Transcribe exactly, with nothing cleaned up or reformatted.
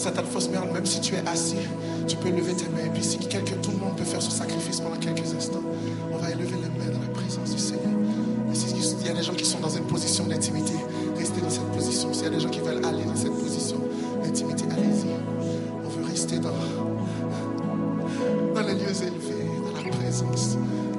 cette atmosphère, même si tu es assis, tu peux lever tes mains. Et puis si quelqu'un, tout le monde peut faire ce sacrifice pendant quelques instants, on va élever les mains dans la présence du Seigneur. Et s'il y a des gens qui sont dans une position d'intimité,